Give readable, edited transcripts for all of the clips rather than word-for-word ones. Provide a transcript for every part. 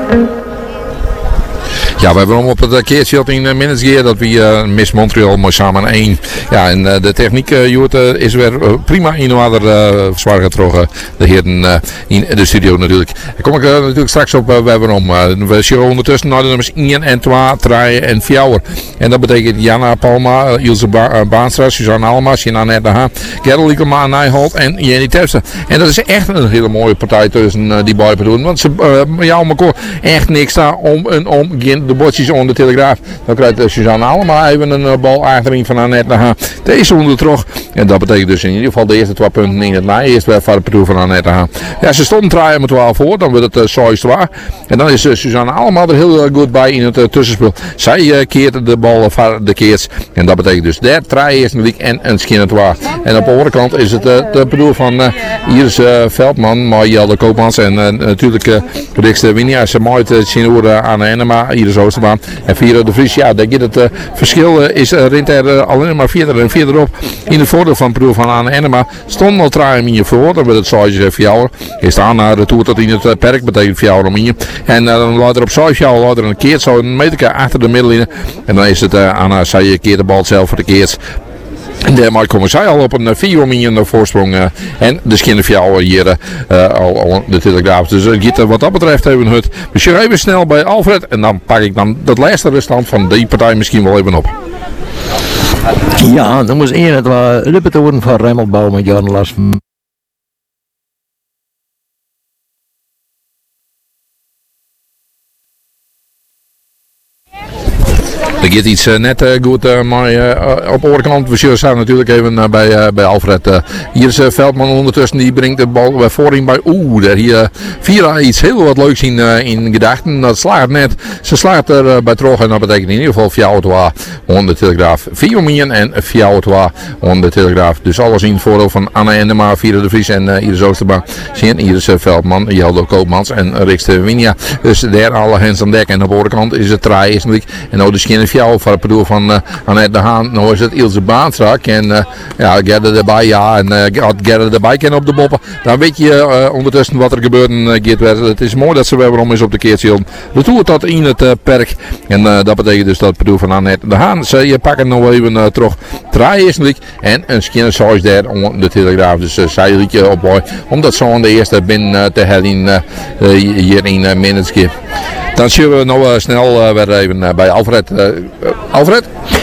Ja, we hebben hem op het keertje in Minnesgear dat we Miss Montreal mooi samen 1. Ja, en de techniek is weer prima in de zwaar getrokken. De heren in de studio natuurlijk. Daar kom ik natuurlijk straks op waarom. We zien ondertussen naar de nummers 1 en 2, 3 en 4. En dat betekent Jana Palma, Ilse Baanstra, Suzanne Alma, Sina Netteha, Gerda Liekelma, Nijholt en Jenny Terpstra. En dat is echt een hele mooie partij tussen die beiden doen. Want ze elkaar echt niks daar om de bordjes onder de Telegraaf. Dan krijgt Suzanne Alma even een bal achterin van Annette. Deze onder terug. En dat betekent dus in ieder geval de eerste 2 punten in het na. Eerst weer voor de parcours van Annette. Ja, ze stonden 3 met 12 voor. Dan wordt het 6-2. En dan is Suzanne Alma er heel goed bij in het tussenspel. Zij keert de bal voor de keers. En dat betekent dus daar 3 eerste week en een skinner 2. En op de andere kant is het de parcours van Iris Veldman, Marjelle Koopmans en natuurlijk Riks de Winja. Ze maait zien aan de Enema, Iris Oosterbaan en Vira de Vries. Ja, daar gaat het verschil rint er alleen maar verderop in het voordeel van het parcours van Anne Enema. Stond al 3 minuten voor, dan wordt het 6 4. Is staan naar de toer tot in het perk, betekent 4 minuten. En dan laat er op 6 jaar later een keert zo een meter achter de middenlijn. En dan is het Anna, zij keert de bal zelf voor de keert. En daarmee komen zij al op een 4 minuten voorsprong. En de skinnerfjouwer hier al de Telegraaf. Dus wat dat betreft hebben we het. We zien even snel bij Alfred. En dan pak ik dan dat laatste restant van die partij misschien wel even op. Ja, dan moest het worden van Remmelbouw met Jan Lars. Er gaat iets net goed, maar op de overkant, we staan natuurlijk even bij Alfred. Hier is Veldman ondertussen, die brengt de bal bij voorin bij. Daar hier Vira iets heel wat leuks in gedachten. Dat slaat net. Ze slaat er bij terug en dat betekent in ieder geval 4-2 onder de Telegraaf. 4 minuten en 4-2 onder de Telegraaf. Dus alles in het voordeel van Anna Endema, Vira de Vries en Iris Oosterbaan. Zien Iris Veldman, Jeldo Koopmans en Riks de Winja. Dus daar alle hands aan dek. En op de overkant is het 3 eerste week. En nou de skin jou voor het bedoel van Annette de Haan. Nou is het Ilse Baanstra en Gerda erbij, ja, en had Gerda erbij kennen op de boppen. Dan weet je ondertussen wat er gebeurt en het is mooi dat ze weer om is op de keertje. De toer tot in het perk en dat betekent dus dat het bedoel van Annette de Haan. Ze pakken nog even terug 3 eerste week en een skinner zoals daar om de Telegraaf. Dus zij liet je op boy om dat zo aan de eerste binnen te hebben hier in Minnesgear. Dan zien we nog snel weer even bij Alfred. Alfred?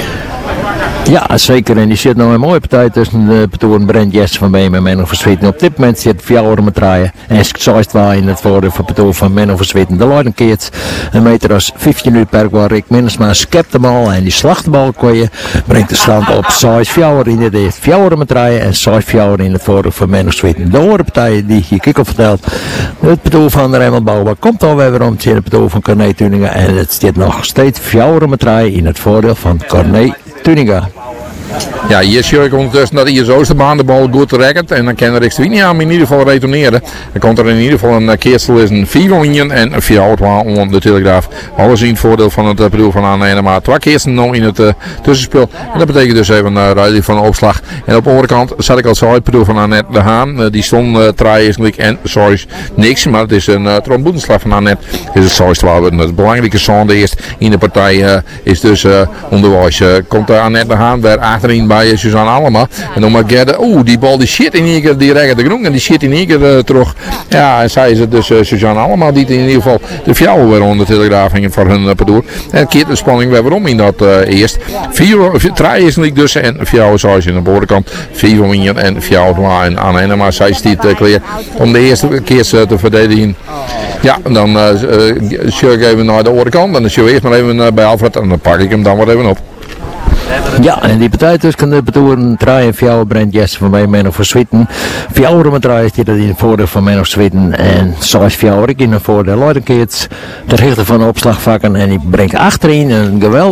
Ja, zeker. En die zit nog een mooie partij tussen de Patoen Brent Jess van BM en Menno Versweten. Op dit moment zit 4 met draaien. En Sjoerd in het voordeel van Patoen van Menno Versweten. De Leiden keert een meter als 15 uur per waar Rick Minnesma skept de bal en die slacht de bal kooien. Brengt de stand op 6-4 in het eerste 4 met draaien en 6-4 in het voordeel van Menno Versweten. De andere partijen die je kijk op vertelt. Het Patoen van de Remmelbouw komt alweer weer om. Het zit het Patoen van Corné Tuningen en het zit nog steeds 4 met draaien in het voordeel van Corné Tuningen. Ja, hier zie ik ondertussen dat Iris Oosterbaan de bal goed rekkert. En dan kan Riks de Winja hem in ieder geval retourneren. Dan komt er in ieder geval een keerstel is een 4 minuten en 4-2 onder de Telegraaf. Alles in het voordeel van het bedoel van Anne Enema. 2 keersten nog in het tussenspel. En dat betekent dus even een ruiling van opslag. En op de andere kant zat ik al zo uit het bedoel van Annette de Haan. Die stond 3 eerst en sorry niks. Maar het is een tromboenslag van Annette. Is het 6-2. Het belangrijke zonde eerst in de partij is dus onderwijs. Komt Annette de Haan weer achterin bij Suzanne Allema. En dan maar Gerda, die bal die shit in één keer, die recht de groen en die shit in één keer terug. Ja, en zij is het dus Suzanne Allema die in ieder geval de fjouwen weer onder de Telegraaf gingen voor hun pardoor. En keert de spanning weer waarom in dat eerst. 3 is niet dus en fjouwen zoals in de bovenkant. 4 minuten en fjouwen en Anne Enema, zij stiet klaar om de eerste keer te verdedigen. Ja, en dan zie ik even naar de andere kant en dan zie je eerst maar even bij Alfred en dan pak ik hem dan wat even op. Ja, en die partij dus kan de betoeren 3-4 Brent Jess van mij Menno Versweten. 4 met 3 is dit in het voordeel van Menno Versweten en 6-4 in het voordeel Leidenkeerts. De richter van de opslagvakken en die brengt achterin een geweldig